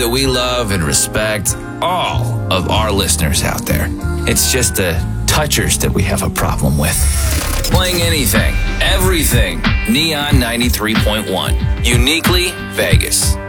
that we love and respect all of our listeners out there. It's just the touchers that we have a problem with. Playing anything, everything, Neon 93.1, uniquely Vegas.